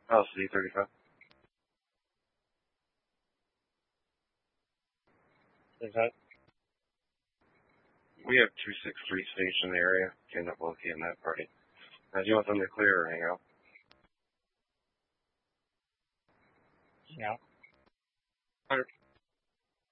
Oh, C-35. Okay. We have 263 stationed in the area. Can't up locate in that party. Now, do you want them to clear or hang out? Yeah.